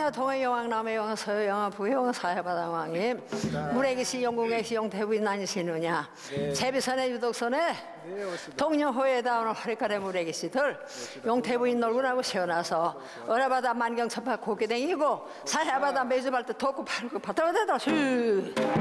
전하 동해영왕 남해영왕 서해영왕 북해영왕 사해바다 왕님 물에기시 영궁액시 영태부인 아니시느냐 제비선의 유독선에 동령호에다 오늘 허리카래 물에기시들 용태부인 놀구나고 시원하서 어라바다 만경천파 고개댕이고 사해바다 매주발도 돋고 팔고 바다바다다 슈